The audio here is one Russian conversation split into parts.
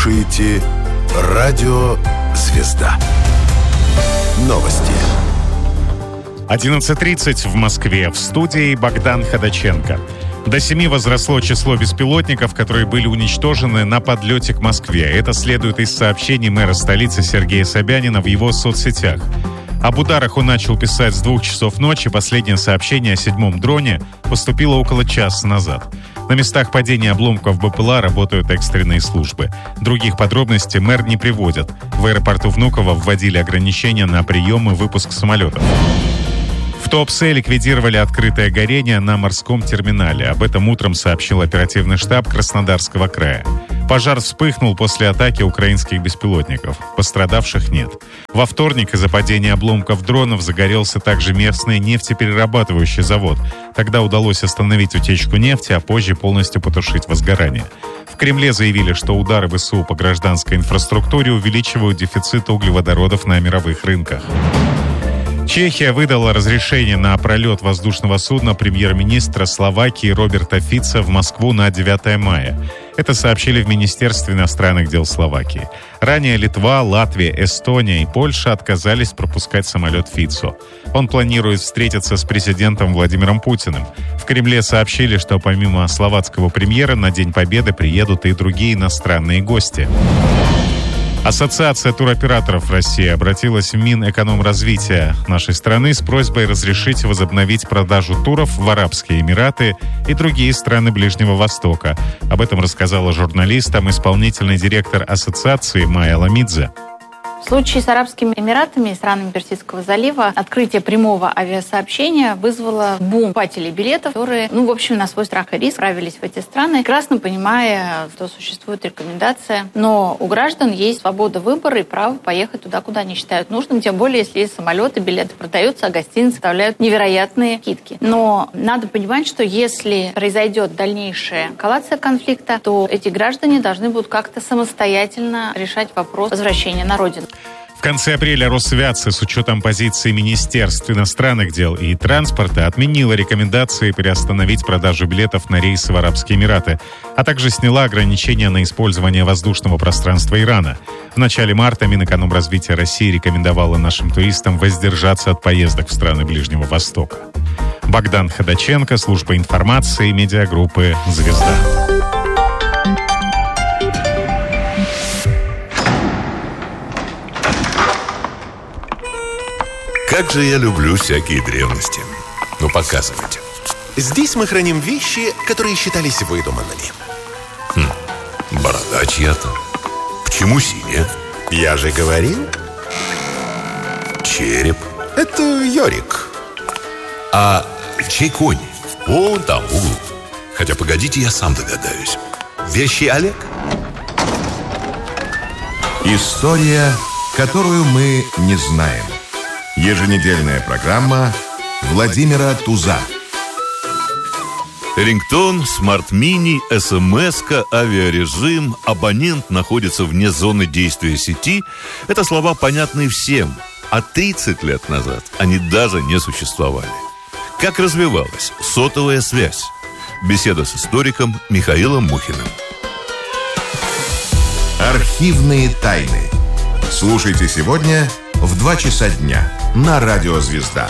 слушаете «Радио Звезда». Новости. 11:30 в Москве. В студии Богдан Ходаченко. До 7 возросло число беспилотников, которые были уничтожены на подлете к Москве. Это следует из сообщений мэра столицы Сергея Собянина в его соцсетях. Об ударах он начал писать с 2 часов ночи. Последнее сообщение о 7-м дроне поступило около часа назад. На местах падения обломков БПЛА работают экстренные службы. Других подробностей мэр не приводит. В аэропорту Внуково вводили ограничения на прием и выпуск самолетов. В Туапсе ликвидировали открытое горение на морском терминале. Об этом утром сообщил оперативный штаб Краснодарского края. Пожар вспыхнул после атаки украинских беспилотников. Пострадавших нет. Во вторник из-за падения обломков дронов загорелся также местный нефтеперерабатывающий завод. Тогда удалось остановить утечку нефти, а позже полностью потушить возгорание. В Кремле заявили, что удары ВСУ по гражданской инфраструктуре увеличивают дефицит углеводородов на мировых рынках. Чехия выдала разрешение на пролет воздушного судна премьер-министра Словакии Роберта Фица в Москву на 9 мая. Это сообщили в Министерстве иностранных дел Словакии. Ранее Литва, Латвия, Эстония и Польша отказались пропускать самолет Фицу. Он планирует встретиться с президентом Владимиром Путиным. В Кремле сообщили, что помимо словацкого премьера на День Победы приедут и другие иностранные гости. Ассоциация туроператоров России обратилась в Минэкономразвития нашей страны с просьбой разрешить возобновить продажу туров в Арабские Эмираты и другие страны Ближнего Востока. Об этом рассказала журналистам исполнительный директор ассоциации Майя Ламидзе. В случае с Арабскими Эмиратами и странами Персидского залива открытие прямого авиасообщения вызвало бум покупателей билетов, которые, в общем, на свой страх и риск отправились в эти страны, прекрасно понимая, что существует рекомендация. Но у граждан есть свобода выбора и право поехать туда, куда они считают нужным, тем более, если самолеты, билеты продаются, а гостиницы составляют невероятные скидки. Но надо понимать, что если произойдет дальнейшая эскалация конфликта, то эти граждане должны будут как-то самостоятельно решать вопрос возвращения на родину. В конце апреля Росавиация с учетом позиции Министерств иностранных дел и транспорта отменила рекомендации приостановить продажу билетов на рейсы в Арабские Эмираты, а также сняла ограничения на использование воздушного пространства Ирана. В начале марта Минэкономразвития России рекомендовало нашим туристам воздержаться от поездок в страны Ближнего Востока. Богдан Ходаченко, служба информации, медиагруппы «Звезда». Как же я люблю всякие древности. Ну, показывайте. Здесь мы храним вещи, которые считались выдуманными. Борода чья-то. Почему синяя? Я же говорил. Череп. Это Йорик. А чей конь? Вон там, в углу. Хотя, погодите, я сам догадаюсь. Вещи Олег? История, которую мы не знаем. Еженедельная программа Владимира Туза. Рингтон, смарт-мини, СМС-ка, авиарежим, абонент находится вне зоны действия сети. Это слова, понятные всем. А 30 лет назад они даже не существовали. Как развивалась сотовая связь? Беседа с историком Михаилом Мухиным. Архивные тайны. Слушайте сегодня в 2 часа дня на Радио Звезда.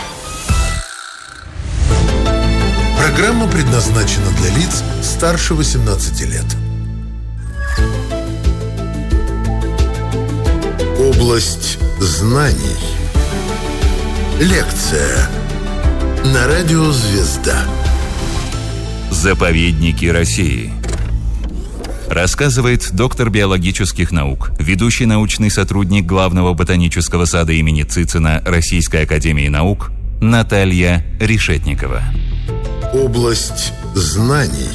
Программа предназначена для лиц старше 18 лет. Область знаний. Лекция на Радио Звезда. Заповедники России. Рассказывает доктор биологических наук, ведущий научный сотрудник Главного ботанического сада имени Цицина Российской академии наук Наталья Решетникова. Область знаний.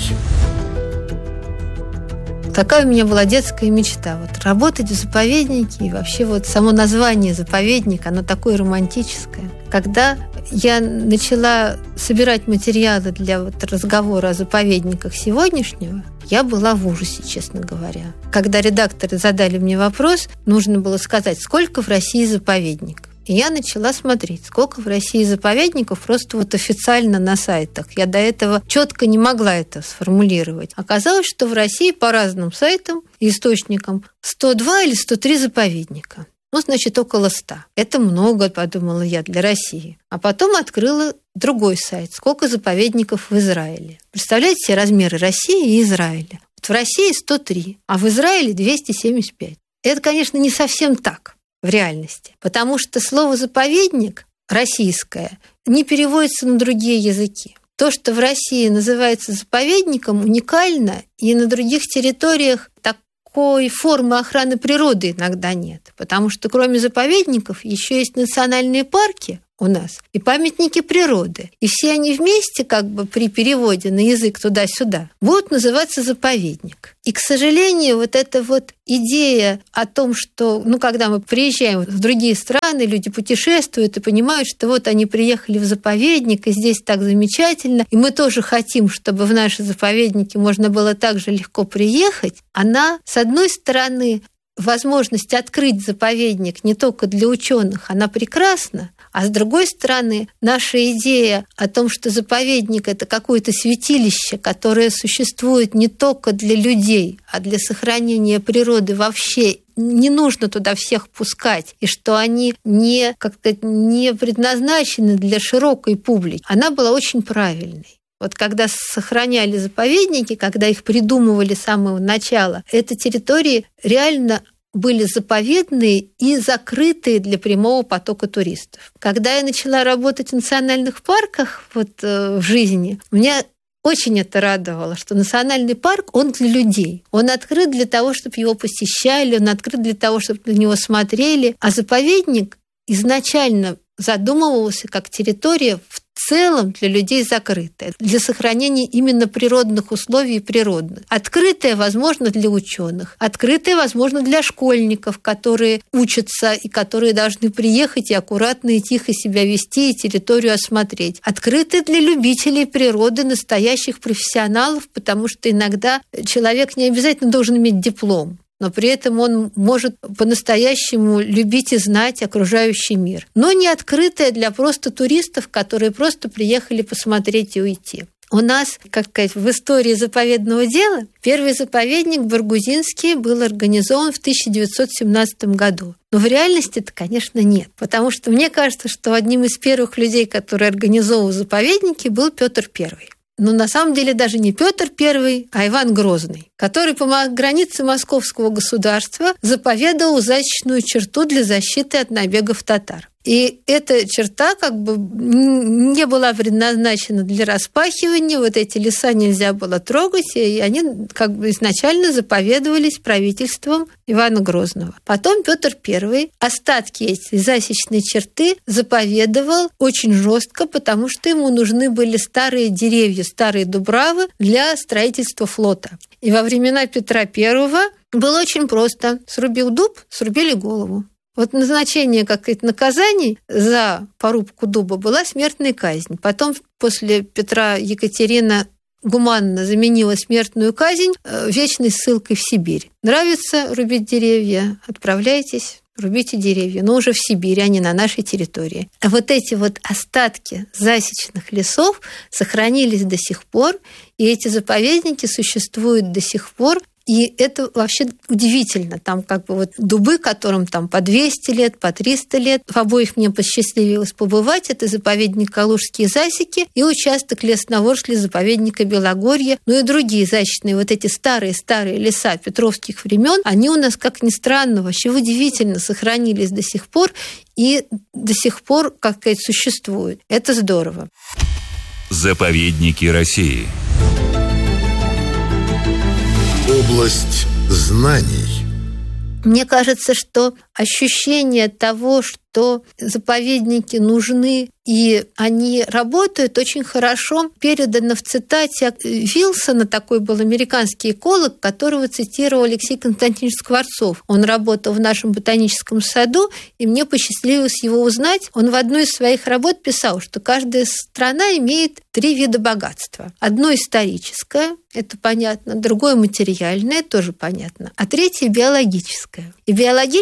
Такая у меня была детская мечта. Работать в заповеднике. И вообще само название заповедник, оно такое романтическое. Когда я начала собирать материалы для разговора о заповедниках сегодняшнего, я была в ужасе, честно говоря. Когда редакторы задали мне вопрос, нужно было сказать, сколько в России заповедников. И я начала смотреть, сколько в России заповедников просто вот официально на сайтах. Я до этого четко не могла это сформулировать. Оказалось, что в России по разным сайтам и источникам 102 или 103 заповедника. Ну, значит, около 100. Это много, подумала я, для России. А потом открыла другой сайт. Сколько заповедников в Израиле. Представляете себе размеры России и Израиля? Вот в России 103, а в Израиле 275. Это, конечно, не совсем так в реальности. Потому что слово «заповедник» российское не переводится на другие языки. То, что в России называется заповедником, уникально, и на других территориях такой формы охраны природы иногда нет. Потому что кроме заповедников еще есть национальные парки у нас и памятники природы. И все они вместе, как бы при переводе на язык туда-сюда, будут называться заповедник. И, к сожалению, вот эта вот идея о том, что, когда мы приезжаем в другие страны, люди путешествуют и понимают, что вот они приехали в заповедник, и здесь так замечательно, и мы тоже хотим, чтобы в наши заповедники можно было так же легко приехать, она, с одной стороны, возможность открыть заповедник не только для ученых, она прекрасна, а с другой стороны, наша идея о том, что заповедник – это какое-то святилище, которое существует не только для людей, а для сохранения природы вообще, не нужно туда всех пускать, и что они не предназначены для широкой публики, она была очень правильной. Вот когда сохраняли заповедники, когда их придумывали с самого начала, эти территории реально были заповедные и закрытые для прямого потока туристов. Когда я начала работать в национальных парках в жизни, меня очень это радовало, что национальный парк, он для людей. Он открыт для того, чтобы его посещали, он открыт для того, чтобы на него смотрели. А заповедник изначально задумывался как территория в целом для людей закрытая, для сохранения именно природных условий природных. Открытая, возможно, для ученых, открытая, возможно, для школьников, которые учатся и которые должны приехать и аккуратно и тихо себя вести и территорию осмотреть. Открытая для любителей природы, настоящих профессионалов, потому что иногда человек не обязательно должен иметь диплом, но при этом он может по-настоящему любить и знать окружающий мир. Но не открытая для просто туристов, которые просто приехали посмотреть и уйти. У нас, как сказать, в истории заповедного дела первый заповедник Баргузинский был организован в 1917 году. Но в реальности это, конечно, нет. Потому что мне кажется, что одним из первых людей, которые организовывал заповедники, был Петр I. Но на самом деле даже не Петр I, а Иван Грозный, который по границе московского государства заповедовал зачечную черту для защиты от набегов татар. И эта черта не была предназначена для распахивания, вот эти леса нельзя было трогать, и они изначально заповедовались правительством Ивана Грозного. Потом Петр I остатки этой засечной черты заповедовал очень жестко, потому что ему нужны были старые деревья, старые дубравы для строительства флота. И во времена Петра I было очень просто. Срубил дуб, срубили голову. Вот назначение наказаний за порубку дуба была смертная казнь. Потом, после Петра, Екатерина гуманно заменила смертную казнь вечной ссылкой в Сибирь. Нравится рубить деревья? Отправляйтесь, рубите деревья, но уже в Сибири, а не на нашей территории. А вот эти вот остатки засечных лесов сохранились до сих пор, и эти заповедники существуют до сих пор. И это вообще удивительно. Там дубы, которым там по 200 лет, по 300 лет. В обоих мне посчастливилось побывать. Это заповедник Калужские засеки и участок Лесноворжья заповедника Белогорье. Ну и другие засечные вот эти старые-старые леса петровских времен, они у нас, как ни странно, вообще удивительно сохранились до сих пор и до сих пор, существуют. Это здорово. Заповедники России. Область знаний. Мне кажется, что ощущение того, что заповедники нужны и они работают, очень хорошо передано в цитате Вилсона, такой был американский эколог, которого цитировал Алексей Константинович Скворцов. Он работал в нашем ботаническом саду, и мне посчастливилось его узнать. Он в одной из своих работ писал, что каждая страна имеет 3 вида богатства. Одно историческое, это понятно, другое материальное, тоже понятно, а третье биологическое. И биологическому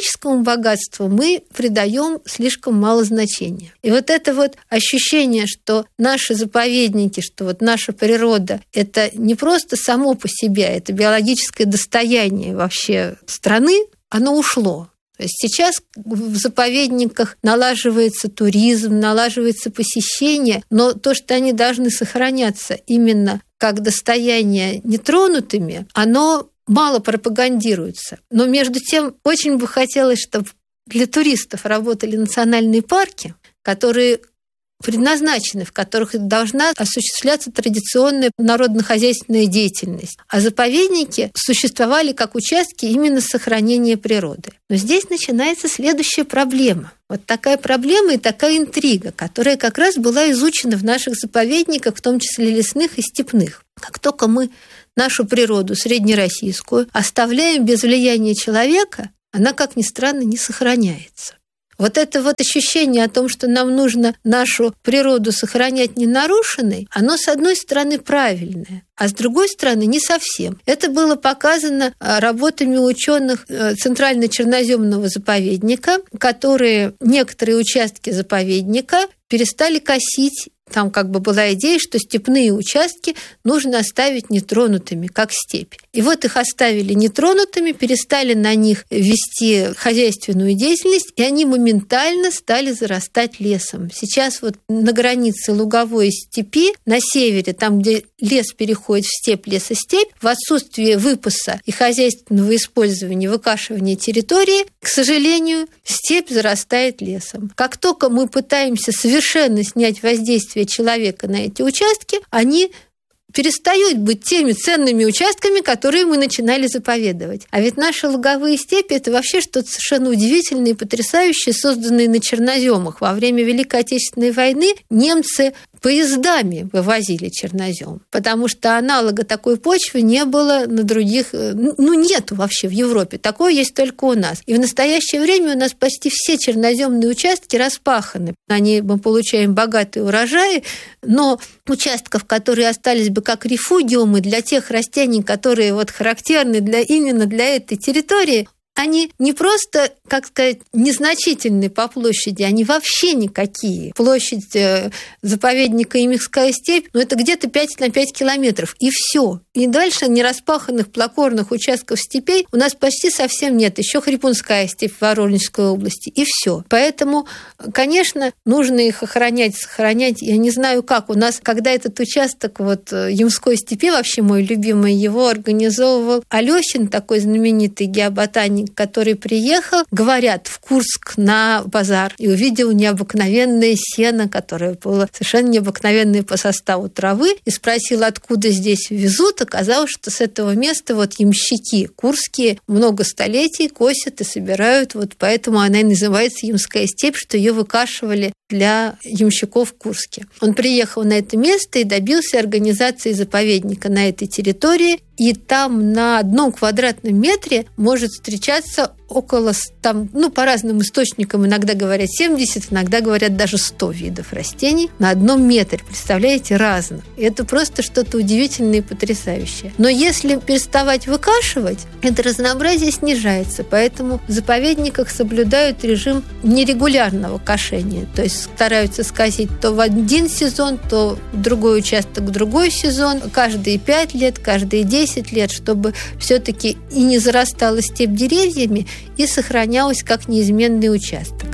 богатству мы придаем слишком мало значения. И вот это вот ощущение, что наши заповедники, что вот наша природа – это не просто само по себе, это биологическое достояние вообще страны, оно ушло. То есть сейчас в заповедниках налаживается туризм, налаживается посещение, но то, что они должны сохраняться именно как достояние нетронутыми, оно мало пропагандируется. Но между тем очень бы хотелось, чтобы для туристов работали национальные парки, которые предназначены, в которых должна осуществляться традиционная народно-хозяйственная деятельность. А заповедники существовали как участки именно сохранения природы. Но здесь начинается следующая проблема. Вот такая проблема и такая интрига, которая как раз была изучена в наших заповедниках, в том числе лесных и степных. Как только мы нашу природу среднероссийскую оставляем без влияния человека, она, как ни странно, не сохраняется. Вот это вот ощущение о том, что нам нужно нашу природу сохранять ненарушенной, оно, с одной стороны, правильное, а с другой стороны, не совсем. Это было показано работами ученых Центрально-Черноземного заповедника, которые некоторые участки заповедника перестали косить. Там как бы была идея, что степные участки нужно оставить нетронутыми, как степь. И вот их оставили нетронутыми, перестали на них вести хозяйственную деятельность, и они моментально стали зарастать лесом. Сейчас вот на границе луговой степи, на севере, там, где лес переходит в степь, лесостепь, в отсутствие выпаса и хозяйственного использования, выкашивания территории, к сожалению, степь зарастает лесом. Как только мы пытаемся совершенно снять воздействие человека на эти участки, они перестают быть теми ценными участками, которые мы начинали заповедовать. А ведь наши луговые степи – это вообще что-то совершенно удивительное и потрясающее, созданное на черноземах. Во время Великой Отечественной войны немцы поездами вывозили чернозем, потому что аналога такой почвы не было на других, нету вообще в Европе. Такое есть только у нас. И в настоящее время у нас почти все черноземные участки распаханы. Мы получаем богатые урожаи, но участков, которые остались бы как рефугиумы для тех растений, которые вот характерны именно для этой территории, они не просто, как сказать, незначительны по площади, они вообще никакие. Площадь заповедника Емихская степь, это где-то 5 на 5 километров, и все. И дальше нераспаханных плакорных участков степей у нас почти совсем нет. Еще Хрипунская степь в Воронежской области, и все. Поэтому, конечно, нужно их охранять, сохранять. Я не знаю как. У нас, когда этот участок Ямской степи, вообще мой любимый, его организовывал Алёхин, такой знаменитый геоботаник, который приехал, говорят, в Курск на базар и увидел необыкновенное сено, которое было совершенно необыкновенное по составу травы, и спросил, откуда здесь везут. Оказалось, что с этого места ямщики курские много столетий косят и собирают, поэтому она и называется Ямская степь, что ее выкашивали для ямщиков в Курске. Он приехал на это место и добился организации заповедника на этой территории, и там на 1 квадратном метре может встречаться около, по разным источникам, иногда говорят 70, иногда говорят даже 100 видов растений на 1 метре. Представляете, разных. И это просто что-то удивительное и потрясающее. Но если переставать выкашивать, это разнообразие снижается. Поэтому в заповедниках соблюдают режим нерегулярного кошения. То есть стараются скосить то в один сезон, то в другой участок в другой сезон, каждые 5 лет, каждые 10 лет, чтобы все-таки и не зарастала степь деревьями, и сохранялась как неизменный участок.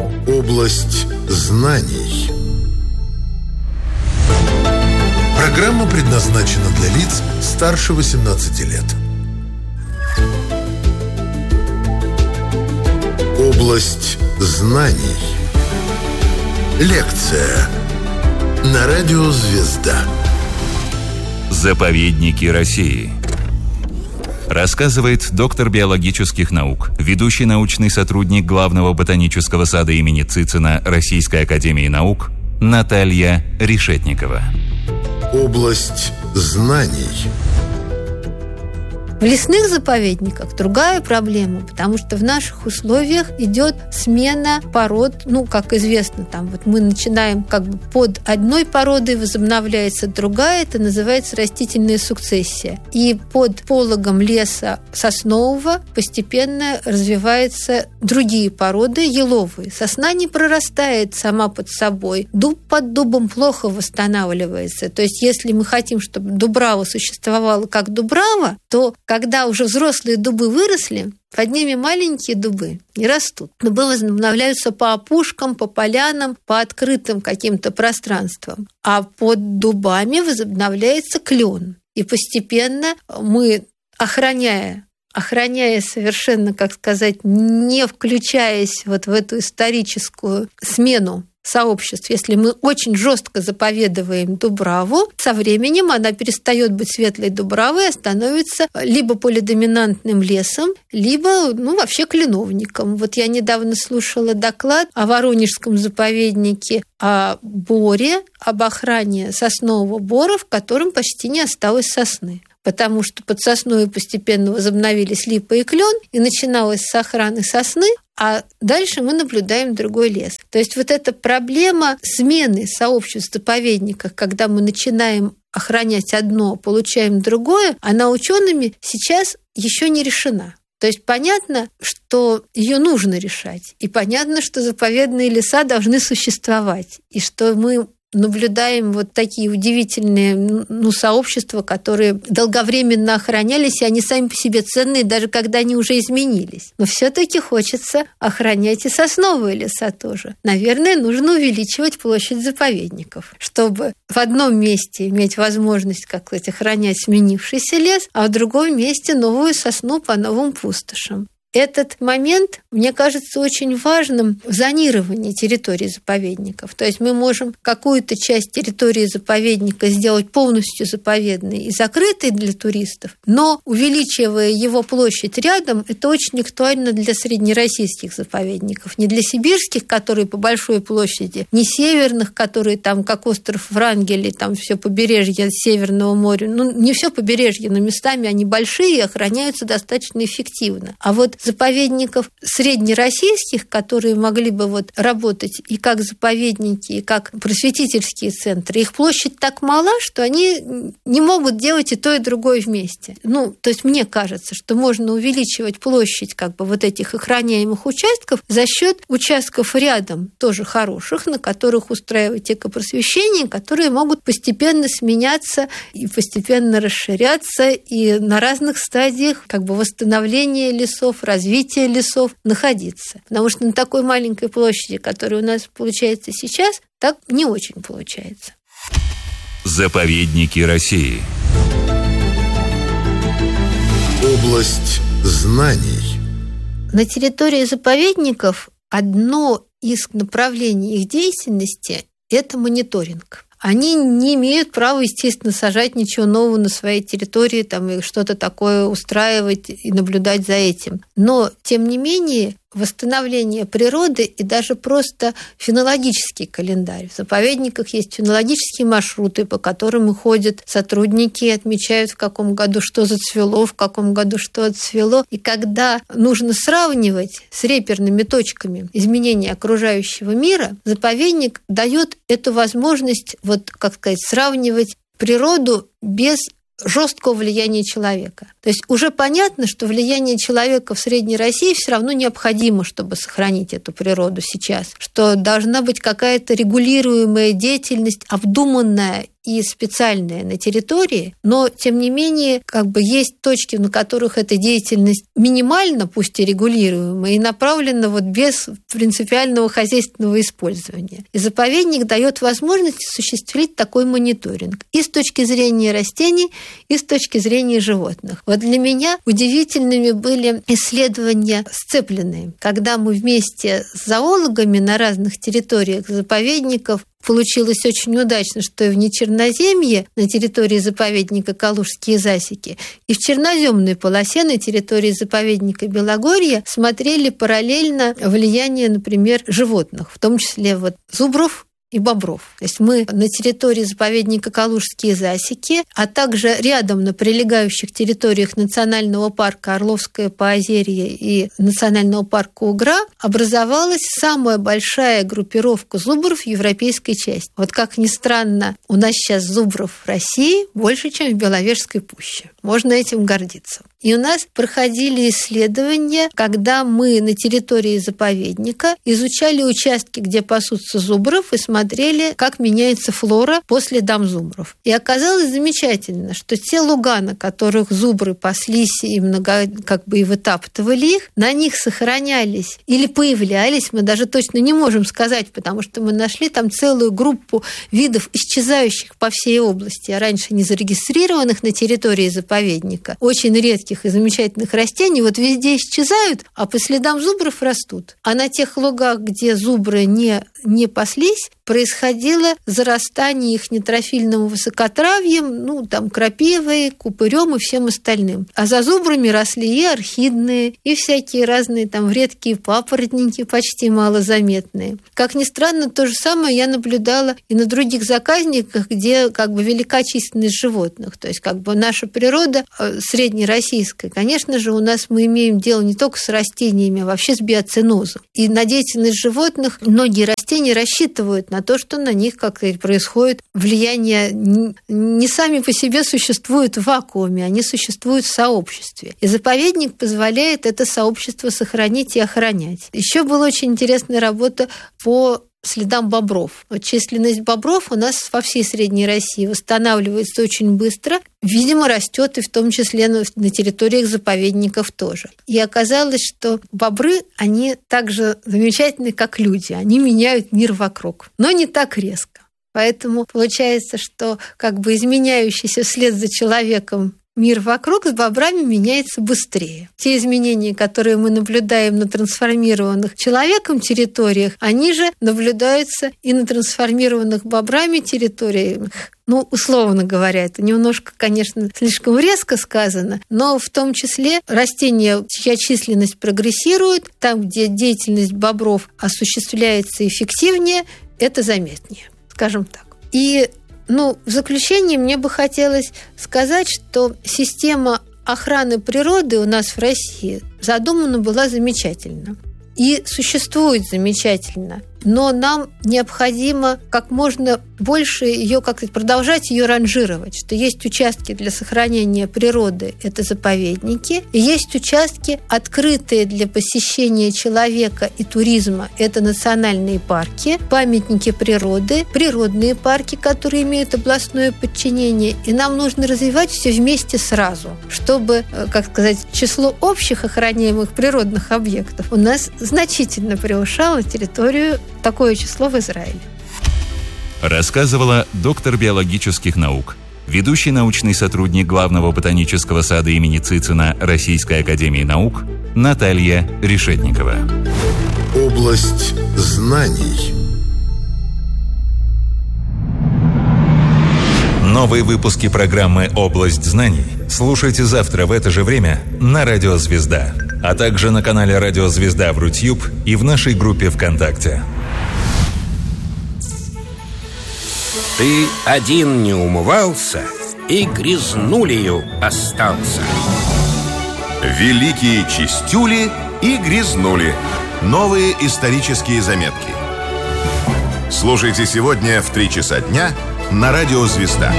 Область знаний. Программа предназначена для лиц старше 18 лет. Область знаний. Лекция на радио «Звезда». Заповедники России. Рассказывает доктор биологических наук, ведущий научный сотрудник Главного ботанического сада имени Цицина Российской академии наук Наталья Решетникова. Область знаний. В лесных заповедниках другая проблема, потому что в наших условиях идет смена пород. Как известно, там вот мы начинаем под одной породой, возобновляется другая, это называется растительная сукцессия. И под пологом леса соснового постепенно развиваются другие породы, еловые. Сосна не прорастает сама под собой. Дуб под дубом плохо восстанавливается. То есть, если мы хотим, чтобы дубрава существовала как дубрава, то когда уже взрослые дубы выросли, под ними маленькие дубы не растут. Дубы возобновляются по опушкам, по полянам, по открытым каким-то пространствам. А под дубами возобновляется клен. И постепенно мы, охраняя совершенно, не включаясь в эту историческую смену сообществ, если мы очень жестко заповедуем дубраву, со временем она перестает быть светлой дубравой, а становится либо полидоминантным лесом, либо вообще кленовником. Вот я недавно слушала доклад о Воронежском заповеднике, о боре, об охране соснового бора, в котором почти не осталось сосны. Потому что под сосной постепенно возобновились липа и клен, и начиналось с охраны сосны, а дальше мы наблюдаем другой лес. То есть вот эта проблема смены сообществ в заповедниках, когда мы начинаем охранять одно, получаем другое, она учеными сейчас еще не решена. То есть понятно, что ее нужно решать, и понятно, что заповедные леса должны существовать, и что мы наблюдаем вот такие удивительные сообщества, которые долговременно охранялись, и они сами по себе ценные, даже когда они уже изменились. Но все-таки хочется охранять и сосновые леса тоже. Наверное, нужно увеличивать площадь заповедников, чтобы в одном месте иметь возможность, охранять сменившийся лес, а в другом месте новую сосну по новым пустошам. Этот момент, мне кажется, очень важным в зонировании территории заповедников. То есть мы можем какую-то часть территории заповедника сделать полностью заповедной и закрытой для туристов, но увеличивая его площадь рядом, это очень актуально для среднероссийских заповедников. Не для сибирских, которые по большой площади, не северных, которые там, как остров Врангеля, там все побережье Северного моря. Не все побережье, но местами они большие и охраняются достаточно эффективно. А вот заповедников среднероссийских, которые могли бы работать и как заповедники, и как просветительские центры, их площадь так мала, что они не могут делать и то, и другое вместе. То есть мне кажется, что можно увеличивать площадь этих охраняемых участков за счет участков рядом, тоже хороших, на которых устраивать экопросвещение, которые могут постепенно сменяться и постепенно расширяться, и на разных стадиях восстановления лесов, развития лесов находиться. Потому что на такой маленькой площади, которая у нас получается сейчас, так не очень получается. Заповедники России. Область знаний. На территории заповедников одно из направлений их деятельности – это мониторинг. Они не имеют права, естественно, сажать ничего нового на своей территории, и что-то такое устраивать и наблюдать за этим. Но, тем не менее, восстановление природы и даже просто фенологический календарь. В заповедниках есть фенологические маршруты, по которым ходят сотрудники и отмечают, в каком году что зацвело, в каком году что отцвело. И когда нужно сравнивать с реперными точками изменения окружающего мира, заповедник дает эту возможность, сравнивать природу без жесткого влияния человека. То есть уже понятно, что влияние человека в Средней России все равно необходимо, чтобы сохранить эту природу сейчас, что должна быть какая-то регулируемая деятельность, обдуманная и специальная на территории, но, тем не менее, есть точки, на которых эта деятельность минимальна, пусть и регулируемая, и направлена без принципиального хозяйственного использования. И заповедник дает возможность осуществить такой мониторинг и с точки зрения растений, и с точки зрения животных. Для меня удивительными были исследования сцепленные, когда мы вместе с зоологами на разных территориях заповедников. Получилось очень удачно, что и в Нечерноземье, на территории заповедника Калужские засеки, и в черноземной полосе на территории заповедника Белогорье смотрели параллельно влияние, например, животных, в том числе зубров и бобров. То есть мы на территории заповедника Калужские засеки, а также рядом на прилегающих территориях национального парка Орловское Поозерье и национального парка Угра образовалась самая большая группировка зубров в европейской части. Вот как ни странно, у нас сейчас зубров в России больше, чем в Беловежской пуще. Можно этим гордиться. И у нас проходили исследования, когда мы на территории заповедника изучали участки, где пасутся зубров, и смотрели, как меняется флора по следам зубров. И оказалось замечательно, что те луга, на которых зубры паслись и и вытаптывали их, на них сохранялись или появлялись, мы даже точно не можем сказать, потому что мы нашли там целую группу видов, исчезающих по всей области, а раньше не зарегистрированных на территории заповедника, очень редких и замечательных растений, вот везде исчезают, а по следам зубров растут. А на тех лугах, где зубры не паслись, происходило зарастание их нитрофильным высокотравьем, крапивой, купырем и всем остальным. А за зубрами росли и орхидные, и всякие разные редкие папоротники, почти малозаметные. Как ни странно, то же самое я наблюдала и на других заказниках, где велика численность животных. То есть наша природа среднероссийская, конечно же, у нас мы имеем дело не только с растениями, а вообще с биоценозом. И на деятельность животных многие растения рассчитывают на то, что на них, происходит влияние, не сами по себе существуют в вакууме, они существуют в сообществе. И заповедник позволяет это сообщество сохранить и охранять. Еще была очень интересная работа по следам бобров. Численность бобров у нас во всей Средней России восстанавливается очень быстро. Видимо, растет и в том числе на территориях заповедников тоже. И оказалось, что бобры, они так же замечательны, как люди. Они меняют мир вокруг, но не так резко. Поэтому получается, что изменяющийся вслед за человеком мир вокруг с бобрами меняется быстрее. Те изменения, которые мы наблюдаем на трансформированных человеком территориях, они же наблюдаются и на трансформированных бобрами территориях. Условно говоря, это немножко, конечно, слишком резко сказано, но в том числе растения, чья численность прогрессирует, там, где деятельность бобров осуществляется эффективнее, это заметнее, скажем так. И в заключение мне бы хотелось сказать, что система охраны природы у нас в России задумана была замечательно и существует замечательно. Но нам необходимо как можно больше ее продолжать ее ранжировать, что есть участки для сохранения природы, это заповедники, и есть участки, открытые для посещения человека и туризма, это национальные парки, памятники природы, природные парки, которые имеют областное подчинение, и нам нужно развивать все вместе сразу, чтобы, число общих охраняемых природных объектов у нас значительно превышало территорию такое число в Израиле. Рассказывала доктор биологических наук, ведущий научный сотрудник Главного ботанического сада имени Цицина Российской академии наук Наталья Решетникова. Область знаний. Новые выпуски программы «Область знаний» слушайте завтра в это же время на Радио Звезда, а также на канале Радио Звезда в Рутьюб и в нашей группе ВКонтакте. Ты один не умывался и грязнулею остался. Великие чистюли и грязнули. Новые исторические заметки. Слушайте сегодня в 3 часа дня на Радио Звезда.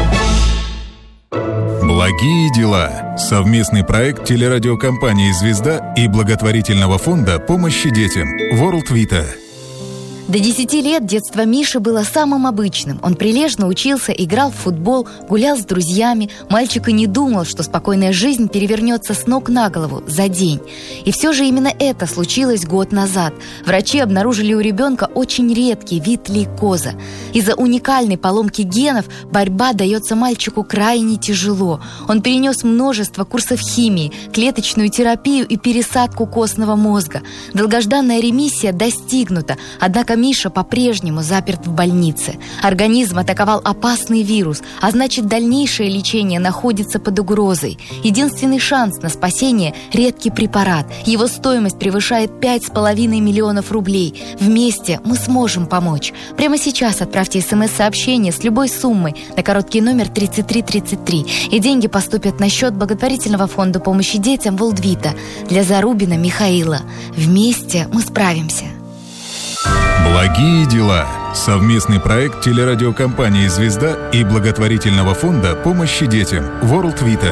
Благие дела. Совместный проект телерадиокомпании «Звезда» и благотворительного фонда помощи детям World Vita. До 10 лет детство Миши было самым обычным. Он прилежно учился, играл в футбол, гулял с друзьями. Мальчик и не думал, что спокойная жизнь перевернется с ног на голову за день. И все же именно это случилось год назад. Врачи обнаружили у ребенка очень редкий вид лейкоза. Из-за уникальной поломки генов борьба дается мальчику крайне тяжело. Он перенес множество курсов химии, клеточную терапию и пересадку костного мозга. Долгожданная ремиссия достигнута, однако Миша по-прежнему заперт в больнице. Организм атаковал опасный вирус, а значит, дальнейшее лечение находится под угрозой. Единственный шанс на спасение – редкий препарат. Его стоимость превышает 5,5 миллионов рублей. Вместе мы сможем помочь. Прямо сейчас отправьте СМС-сообщение с любой суммой на короткий номер 3333. И деньги поступят на счет благотворительного фонда помощи детям World Vita для Зарубина Михаила. Вместе мы справимся. Благие дела. Совместный проект телерадиокомпании «Звезда» и благотворительного фонда помощи детям World Vita.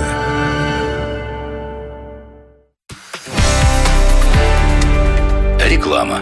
Реклама.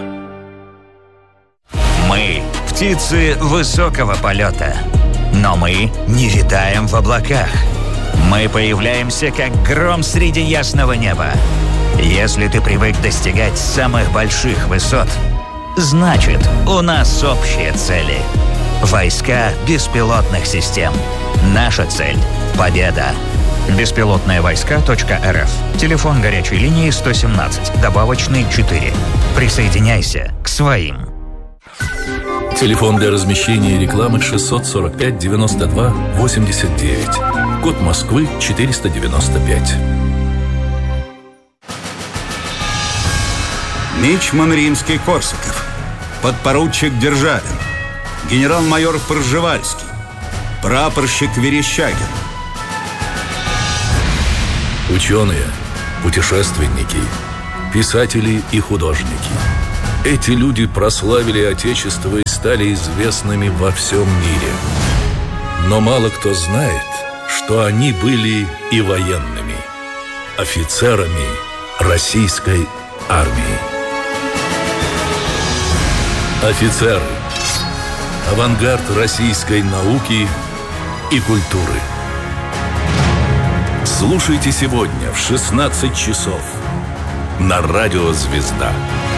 Мы – птицы высокого полета, но мы не витаем в облаках. Мы появляемся, как гром среди ясного неба. Если ты привык достигать самых больших высот, значит, у нас общие цели. Войска беспилотных систем. Наша цель – победа. Беспилотные-войска.рф. Телефон горячей линии 117, добавочный 4. Присоединяйся к своим. Телефон для размещения рекламы 645 92 89. Код Москвы 495. Мичман Римский-Корсаков, подпоручик Державин, генерал-майор Пржевальский, прапорщик Верещагин. Ученые, путешественники, писатели и художники. Эти люди прославили Отечество и стали известными во всем мире. Но мало кто знает, что они были и военными, офицерами российской армии. Офицеры. Авангард российской науки и культуры. Слушайте сегодня в 16 часов на радио «Звезда».